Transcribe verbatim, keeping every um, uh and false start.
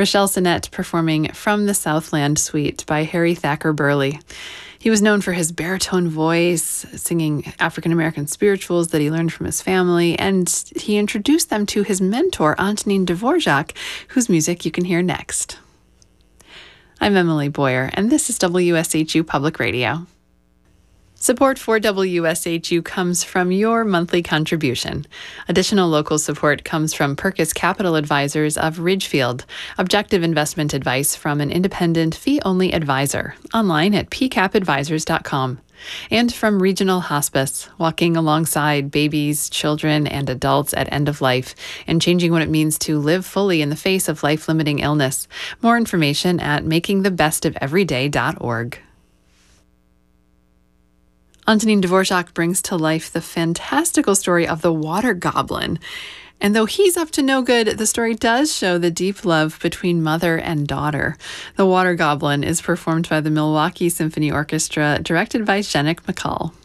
Rochelle Sinnett performing From the Southland Suite by Harry Thacker Burley. He was known for his baritone voice, singing African-American spirituals that he learned from his family, and he introduced them to his mentor, Antonin Dvorak, whose music you can hear next. I'm Emily Boyer, and this is W S H U Public Radio. Support for W S H U comes from your monthly contribution. Additional local support comes from Perkis Capital Advisors of Ridgefield, objective investment advice from an independent fee-only advisor, online at p cap advisors dot com. And from Regional Hospice, walking alongside babies, children, and adults at end of life and changing what it means to live fully in the face of life-limiting illness. More information at making the best of everyday dot org. Antonin Dvorak brings to life the fantastical story of the water goblin. And though he's up to no good, the story does show the deep love between mother and daughter. The Water Goblin is performed by the Milwaukee Symphony Orchestra, directed by Zdenek McCall.